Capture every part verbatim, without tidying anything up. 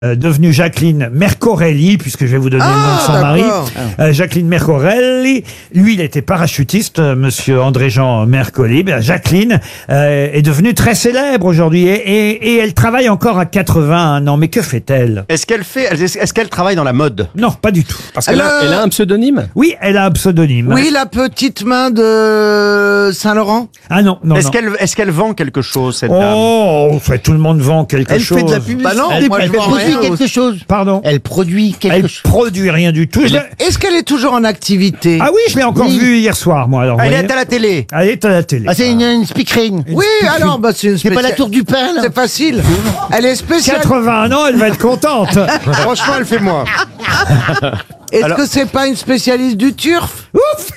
Euh, devenue Jacqueline Mercorelli, puisque je vais vous donner ah, le nom de son mari. Euh, Jacqueline Mercorelli, lui, il était parachutiste, euh, monsieur André-Jean Mercoli. Ben, Jacqueline euh, est devenue très célèbre aujourd'hui et, et, et elle travaille encore à quatre-vingt-un ans. Mais que fait-elle? Est-ce qu'elle fait, est-ce qu'elle travaille dans la mode? Non, pas du tout. Parce qu'elle a, elle a un pseudonyme? Oui, elle a un pseudonyme. Oui, la petite main de Saint-Laurent? Ah non, non, Est-ce non. qu'elle, est-ce qu'elle vend quelque chose, cette oh, dame? Oh, fait, tout le monde vend quelque elle chose. Elle fait de la publicité. Bah non, elle, moi, elle je vends produit rien. quelque chose. Pardon? Elle produit quelque elle chose. Elle produit rien du tout. Est-ce qu'elle est toujours en activité? Ah oui, je l'ai encore oui. vue hier soir, moi. Alors, elle est à la télé. Elle est à la télé. Ah, c'est une, une speakerine. Oui, alors, bah, c'est une C'est pas la tour du pain, là. C'est facile. Elle est spéciale. quatre-vingt-un ans, elle va être contente. Franchement, elle fait moi. Est-ce Alors... que c'est pas une spécialiste du turf? Ouf.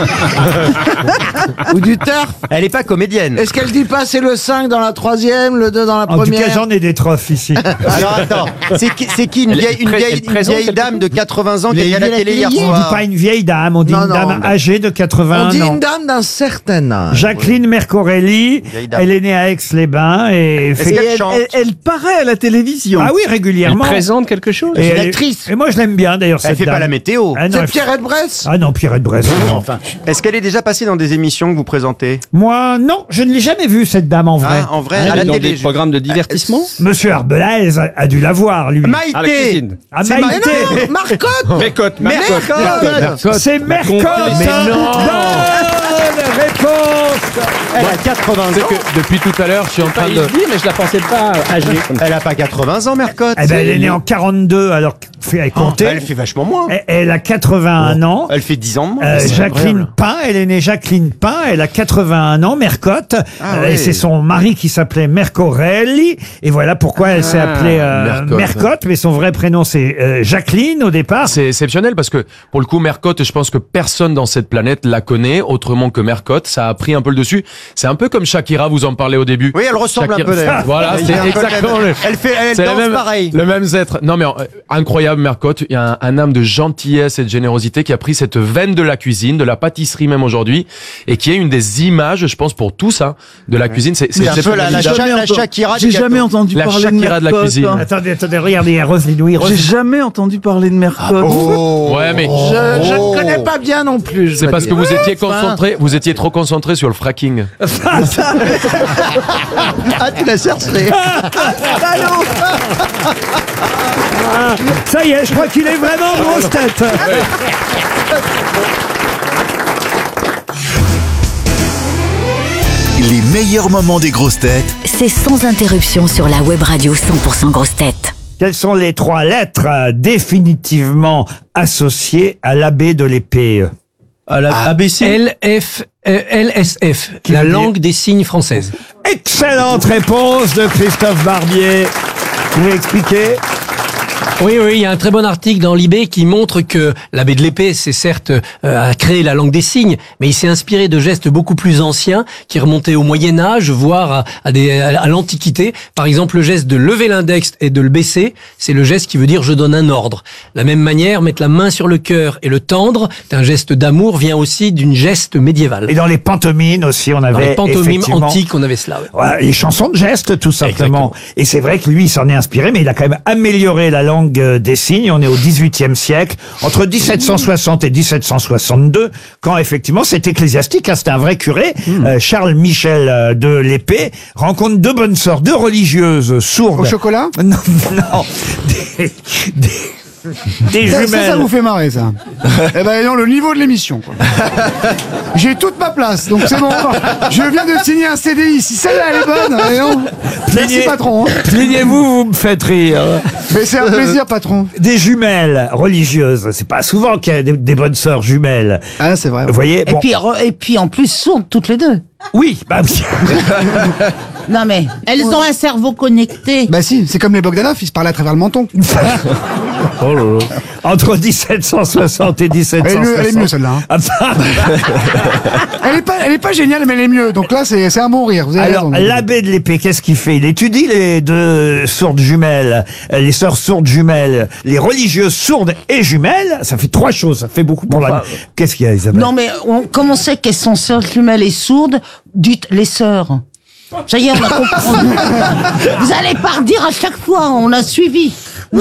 Ou du turf? Elle est pas comédienne. Est-ce qu'elle dit pas c'est le cinq dans la troisième, le deux dans la en première? En tout cas, j'en ai des trophes ici. Alors attends, c'est qui, c'est qui une vieille, une vieille, une vieille dame de quatre-vingts ans qui est à la télé hier soir? On dit pas une vieille dame, on dit non, une non, dame non. âgée de quatre-vingt-un ans. On dit une dame d'un certain âge. Jacqueline Mercorelli, elle est née à Aix-les-Bains et, fait... et elle, elle, elle paraît à la télévision. Ah oui, régulièrement. Elle présente quelque chose. Et c'est une elle, actrice. Et moi, je l'aime bien d'ailleurs. Elle cette fait dame. pas la météo. Ah, non, c'est Pierrette Bresse. Ah non, Pierrette Bresse. Non. Enfin. Est-ce qu'elle est déjà passée dans des émissions que vous présentez? Moi, non, je ne l'ai jamais vue cette dame en vrai. Ah, en vrai, Ah, à la dans télé. des programmes de divertissement. Monsieur Arbelaise a, a dû la voir, lui. Maïté. Ah, la cuisine. Ah, C'est Maïté. Mais non, Marcotte. Mercotte, Mercotte. C'est Mercotte. Mais non. Bonne réponse. Elle a quatre-vingts C'est ans. que depuis tout à l'heure, je suis en train de dire, mais je la pensais pas âgée. Elle a pas quatre-vingts ans, Mercotte. Eh ben, elle est née en quarante-deux, alors elle comptait. Elle fait vachement moins. Elle, elle a quatre-vingt-un Oh. ans. Elle fait dix ans de moins. Euh, C'est Jacqueline incroyable. Pain, elle est née Jacqueline Pain, elle a quatre-vingt-un ans, Mercotte, Ah euh, oui. et c'est son mari qui s'appelait Mercorelli, et voilà pourquoi elle s'est appelée euh, Mercotte. Mercotte, mais son vrai prénom c'est euh, Jacqueline au départ. C'est exceptionnel parce que pour le coup Mercotte, je pense que personne dans cette planète la connaît autrement que Mercotte. Ça a pris un peu le dessus. C'est un peu comme Shakira, vous en parlez au début. Oui, elle ressemble Shakira- un peu d'ailleurs. Voilà, Elle c'est est un peu exactement le le. même. Elle fait, elle C'est danse le même, pareil. le même être. Non mais euh, incroyable Mercotte. Il y a un, un âme de gentillesse et de générosité qui a pris cette veine de la cuisine, de la pâtisserie même aujourd'hui, et qui est une des images, je pense pour tous, hein, de la cuisine. C'est C'est un peu la, la, exceptionnel. Cha- la Shakira du J'ai gâteau. jamais entendu La parler de Shakira de la Mercotte. cuisine. Attendez, attendez, regardez, Roselyne, oui, J'ai Roselyne. jamais entendu parler de Mercotte. Oh. Ouais, mais Je, je ne connais pas bien non plus. je c'est dois parce que dire. vous étiez concentré, vous étiez trop concentré sur le fracking. Ah, tu l'as cherché. Ah, ça y est, je crois qu'il est vraiment grosse tête. Les meilleurs moments des grosses têtes C'est sans interruption sur la web radio cent pour cent grosses têtes. Quelles sont les trois lettres euh, définitivement associées à l'abbé de l'épée? À la A B C. L F euh, L S F, Qui la veut dire- langue des signes française. Excellente réponse de Christophe Barbier. Vous pouvez expliquer? Oui, oui, il y a un très bon article dans l'I B qui montre que l'abbé de l'épée, c'est certes euh, a créé la langue des signes, mais il s'est inspiré de gestes beaucoup plus anciens qui remontaient au Moyen Âge, voire à, à, des, à l'Antiquité. Par exemple, le geste de lever l'index et de le baisser, c'est le geste qui veut dire je donne un ordre. De la même manière, mettre la main sur le cœur et le tendre, c'est un geste d'amour, vient aussi d'une geste médiévale. Et dans les pantomimes aussi, on avait Dans les pantomimes effectivement, antiques, on avait cela. Ouais. voilà, les chansons de gestes, tout simplement. Exactement. Et c'est vrai que lui, il s'en est inspiré, mais il a quand même amélioré la langue euh, des signes. On est au dix-huitième siècle, entre dix-sept cent soixante et dix-sept cent soixante-deux, quand effectivement c'est ecclésiastique, hein, c'était un vrai curé, euh, Charles Michel euh, de l'Épée, rencontre deux bonnes sœurs, deux religieuses sourdes. Au chocolat? Non, non, des, des, des Ça, ça, jumelles. ça vous fait marrer, ça. Eh ben, non, le niveau de l'émission, quoi. J'ai toute ma place, donc c'est bon. Je viens de signer un C D I. Si celle-là, elle est bonne, eh non. Merci, Plaignez- patron. Plaignez-vous, vous me faites rire. Mais c'est un plaisir, patron. Des jumelles religieuses, c'est pas souvent qu'il y a des, des bonnes sœurs jumelles. Ah, c'est vrai. Vous voyez, Et bon, puis, re- et puis en plus sourdes toutes les deux. oui, bah, Non mais elles ont un cerveau connecté. Bah si, c'est comme les Bogdanov, ils se parlent à travers le menton. entre dix-sept cent soixante et dix-sept cent Elle est mieux, soixante. elle est mieux, celle-là, hein. Ah, bah, Elle est pas, elle est pas géniale, mais elle est mieux. Donc là, c'est, c'est un bon rire. Vous avez alors, raison. l'abbé de l'Épée, qu'est-ce qu'il fait? Il étudie les deux sourdes jumelles, euh, les sœurs sourdes jumelles, les religieuses sourdes et jumelles. Ça fait trois choses, ça fait beaucoup pour la... Qu'est-ce qu'il y a, Isabelle? Non mais on, comme on sait qu'elles sont sœurs jumelles et sourdes, dites les sœurs. Ça y est, on a compris. Vous allez pas redire à chaque fois, on a suivi.